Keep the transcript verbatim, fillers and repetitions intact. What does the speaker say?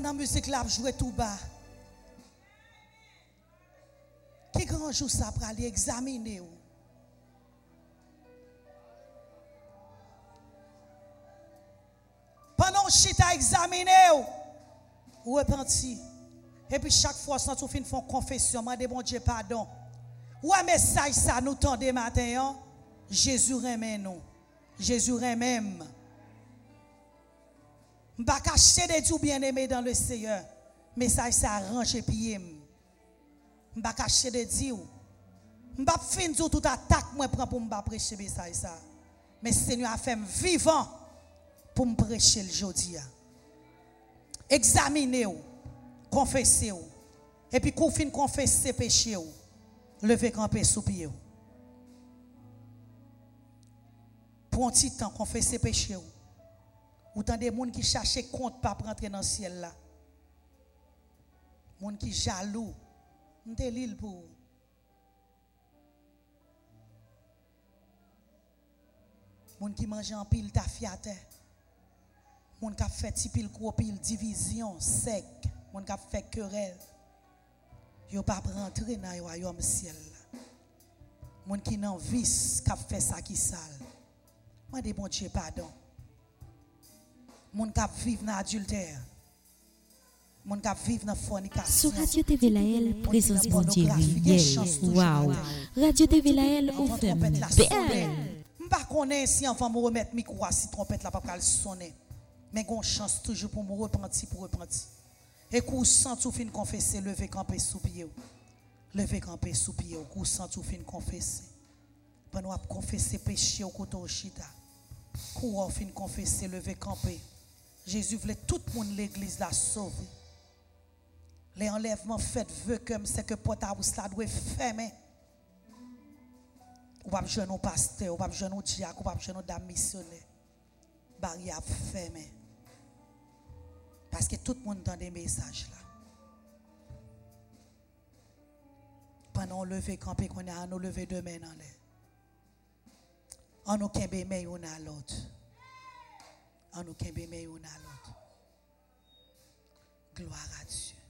Pendant la musique là, jouer tout bas. Qui grand jour ça pour aller examiner? Pendant que chita examiné, ou repenti. Et puis chaque fois, quand tu finis une confession, demandez bon Dieu pardon. Ou un message ça nous tendez matin, Jésus remet nous. Jésus remet. Je ne vais pas cacher des dieux bien-aimés dans le Seigneur. Message ça arrange et pied. Je ne vais pas cacher des dieux. Je ne vais pas finir toute attaque moi prend pour me prêcher message ça. Mais Seigneur a fait vivant pour me prêcher le jour. Examinez-vous, confessez-vous. Et puis, quand vous finissez de confesser péché, levez camper sous pied. Pour un petit temps, confessez péché. Ou tant des gens qui cherchent compte pour rentrer dans le ciel là. Des gens qui jaloux. Nous sommes l'île pour vous. Des gens qui mangent en pile tafiate. Moun qui fait ti pile gros pile division sec, moun qui fait querelle. Yo pas rentrer dans le royaume ciel. Moun qui nan vice qui fait ça qui sale. Moi de bon Dieu pardon. Moun qui vivent dans adultère. Moun qui vivent dans fornication. Sur Radio T V Laël, présence bon Dieu réel. Wow. Radio T V Laël au fait belle. M'pa connais si enfant me remettre micro si trompette la pas pral sonner. Mais gon chance toujours pour me repentir pour repentir. Et coup sans tout fin confesser, lever camper sous pied. Lever camper sous pied, coup sans tout fin confesser. Pendant qu'on confesser péché au côté chita. Coup fin confesser, lever camper. Jésus voulait tout le monde l'église la sauver. Les enlèvements faits veut comme c'est que porte à ça doit fermer. Ou pas jeune au pasteur, ou pas jeune au diacre, ou pas jeune au dame missionnaire. Barrière fermée. Parce que tout le monde entend des messages là. Pendant lever camper qu'on a, nous lever deux mains dans l'air. On nous kembe mais on a l'autre. On nous kembe mais on a l'autre. Gloire à Dieu.